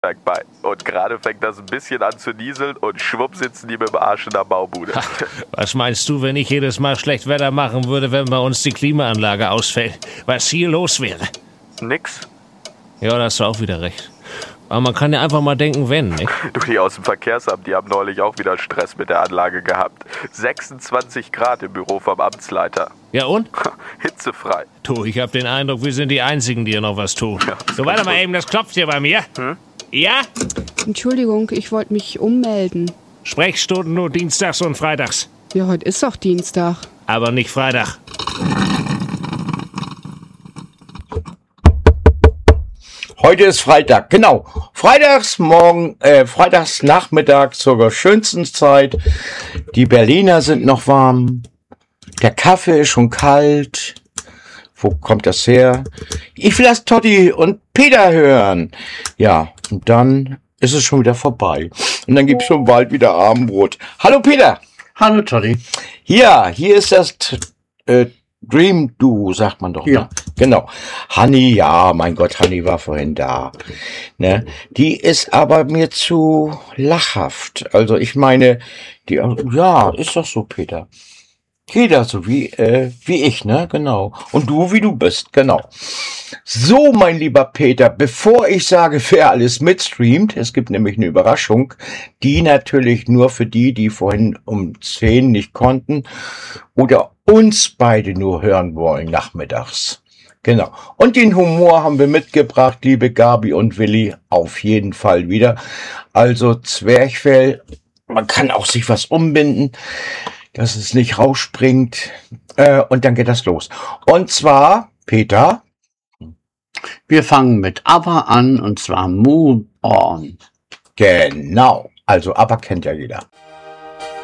bei. Und gerade fängt das ein bisschen an zu nieseln und schwupp sitzen die mit dem Arsch in der Baubude. Ha, was meinst du, wenn ich jedes Mal schlecht Wetter machen würde, wenn bei uns die Klimaanlage ausfällt? Was hier los wäre? Nix. Ja, da hast du auch wieder recht. Aber man kann ja einfach mal denken, wenn, nicht? Du, die aus dem Verkehrsamt, die haben neulich auch wieder Stress mit der Anlage gehabt. 26 Grad im Büro vom Amtsleiter. Ja und? Hitzefrei. Du, ich hab den Eindruck, wir sind die Einzigen, die hier noch was tun. Ja, so, warte mal eben, das klopft hier bei mir. Ja? Entschuldigung, ich wollte mich ummelden. Sprechstunden nur dienstags und freitags. Ja, heute ist doch Dienstag. Aber nicht Freitag. Heute ist Freitag, genau. Freitags Nachmittag zur schönsten Zeit. Die Berliner sind noch warm. Der Kaffee ist schon kalt. Wo kommt das her? Ich will das Totti und Peter hören. Ja, und dann ist es schon wieder vorbei. Und dann gibt's schon bald wieder Abendbrot. Hallo Peter. Hallo Totti. Ja, hier ist das Dream Duo, sagt man doch. Ja. Ne? Genau. Hanni, ja, mein Gott, Hanni war vorhin da. Ne? Die ist aber mir zu lachhaft. Also ich meine, ja, ist doch so, Peter. Jeder so wie ich, ne? Genau. Und du, wie du bist, genau. So, mein lieber Peter, bevor ich sage, wer alles mitstreamt, es gibt nämlich eine Überraschung, die natürlich nur für die vorhin um 10 nicht konnten oder uns beide nur hören wollen nachmittags. Genau. Und den Humor haben wir mitgebracht, liebe Gabi und Willi, auf jeden Fall wieder. Also Zwerchfell, man kann auch sich was umbinden, dass es nicht rausspringt. Und dann geht das los. Und zwar, Peter. Wir fangen mit ABBA an, und zwar Move On. Genau. Also, aber kennt ja jeder.